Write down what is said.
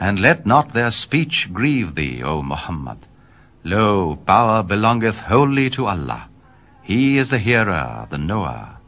And let not their speech grieve thee, O Muhammad. Lo, power belongeth wholly to Allah. He is the hearer, the knower.